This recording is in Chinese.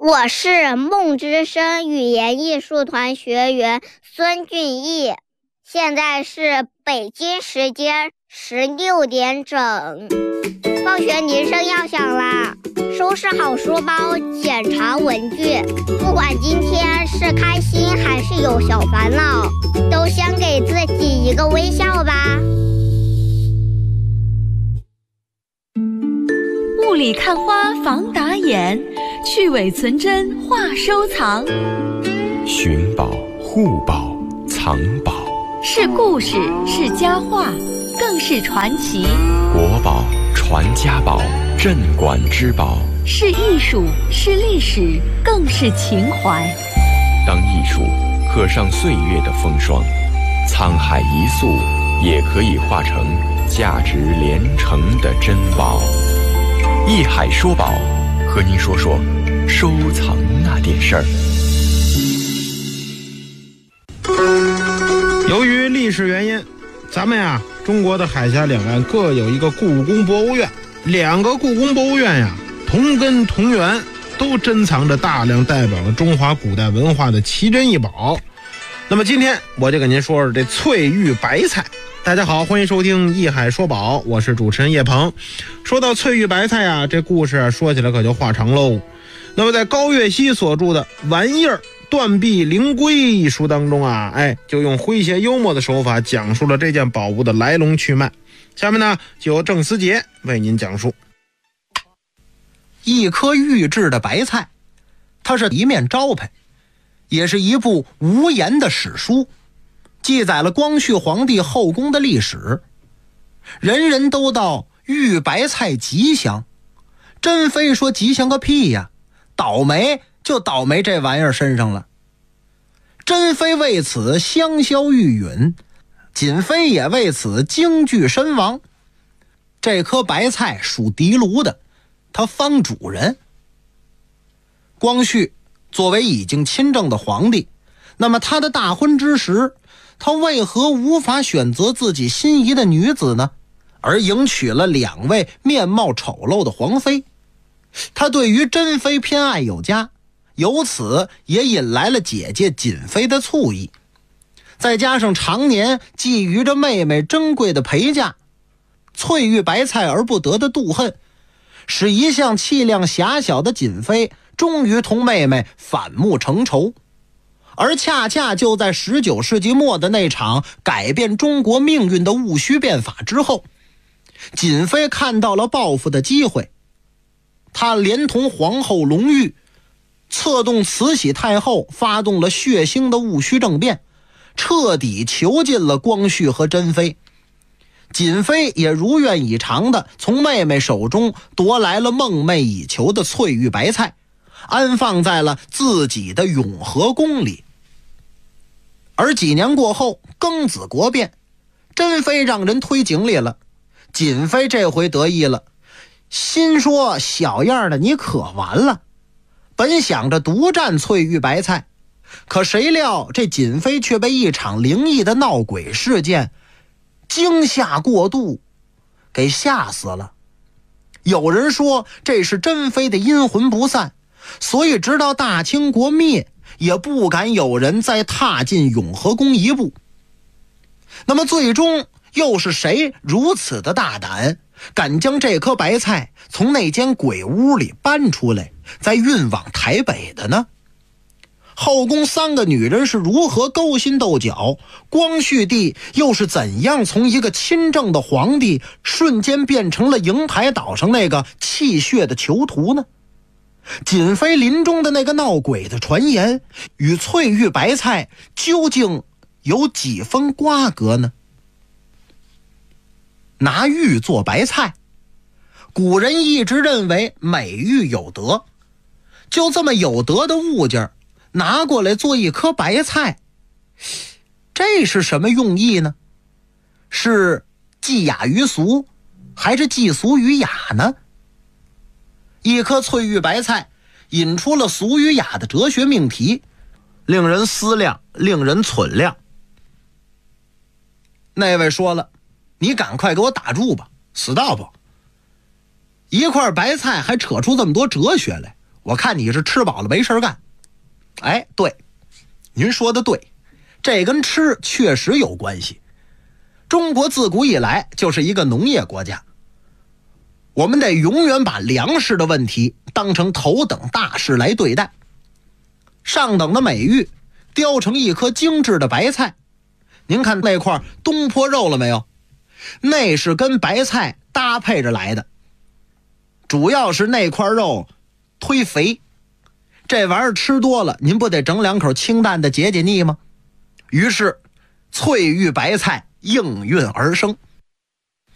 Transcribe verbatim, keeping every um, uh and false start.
我是梦之声语言艺术团学员孙俊毅，现在是北京时间十六点整。放学铃声要响啦，收拾好书包，检查文具。不管今天是开心还是有小烦恼，都先给自己一个微笑吧。 雾里看花防打眼，去伪存真话收藏。 寻宝、护宝、藏宝， 是故事，是佳话，更是传奇。 国宝、传家宝、镇馆之宝， 是艺术，是历史，更是情怀。 当艺术刻上岁月的风霜，沧海一粟也可以化成价值连城的珍宝。艺海说宝，和您说说收藏那点事儿。 由于历史原因，咱们呀，中国的海峡两岸各有一个故宫博物院，两个故宫博物院呀，同根同源，都珍藏着大量代表了中华古代文化的奇珍异宝。那么今天我就跟您说说这翠玉白菜。大家好，欢迎收听艺海说宝，我是主持人叶鹏。说到翠玉白菜啊，这故事啊说起来可就话长喽。那么在高岳熙所著的《玩意儿断臂灵龟》一书当中啊，哎，就用诙谐幽默的手法讲述了这件宝物的来龙去脉。下面呢，就由郑思杰为您讲述。 一颗玉制的白菜，它是一面招牌，也是一部无言的史书，记载了光绪皇帝后宫的历史。人人都道玉白菜吉祥，珍妃说吉祥个屁呀，倒霉就倒霉这玩意儿身上了。珍妃为此香消玉殒，瑾妃也为此惊惧身亡。这颗白菜属敌炉的，它方主人。光绪作为已经亲政的皇帝，那么他的大婚之时，他为何无法选择自己心仪的女子呢？而迎娶了两位面貌丑陋的皇妃。他对于珍妃偏爱有加，由此也引来了姐姐瑾妃的醋意。再加上常年觊觎着妹妹珍贵的陪嫁，翠玉白菜而不得的妒恨，使一向气量狭小的瑾妃终于同妹妹反目成仇。而恰恰就在十九世纪末的那场改变中国命运的戊戌变法之后，瑾妃看到了报复的机会。她连同皇后隆裕策动慈禧太后，发动了血腥的戊戌政变，彻底囚禁了光绪和珍妃。瑾妃也如愿以偿地从妹妹手中夺来了梦寐以求的翠玉白菜，安放在了自己的永和宫里。而几年过后，庚子国变，珍妃让人推井里了，瑾妃这回得意了，心说小样的你可完了。本想着独占翠玉白菜，可谁料这瑾妃却被一场灵异的闹鬼事件惊吓过度，给吓死了。有人说这是珍妃的阴魂不散，所以直到大清国灭，也不敢有人再踏进永和宫一步。那么最终又是谁如此的大胆，敢将这颗白菜从那间鬼屋里搬出来，再运往台北的呢？后宫三个女人是如何勾心斗角，光绪帝又是怎样从一个亲政的皇帝瞬间变成了瀛台岛上那个泣血的囚徒呢？瑾妃临终的那个闹鬼的传言与翠玉白菜究竟有几分瓜葛呢？拿玉做白菜，古人一直认为美玉有德，就这么有德的物件拿过来做一颗白菜，这是什么用意呢？是寄雅于俗，还是寄俗于雅呢？一颗翠玉白菜引出了俗与雅的哲学命题，令人思量，令人忖量。那位说了，你赶快给我打住吧 ，stop！ 一块白菜还扯出这么多哲学来， 我看你是吃饱了没事干。哎，对，您说的对，这跟吃确实有关系。中国自古以来就是一个农业国家，我们得永远把粮食的问题当成头等大事来对待。上等的美玉雕成一颗精致的白菜，您看那块东坡肉了没有？那是跟白菜搭配着来的，主要是那块肉忒肥，这玩意儿吃多了您不得整两口清淡的解解腻吗？于是翠玉白菜应运而生。